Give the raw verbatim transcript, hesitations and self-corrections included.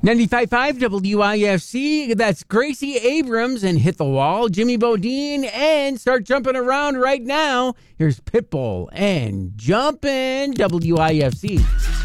ninety-five point five W I F C, that's Gracie Abrams and Hit the Wall, Jimmy Bodine, and start jumping around right now. Here's Pitbull and Jumpin' W I F C.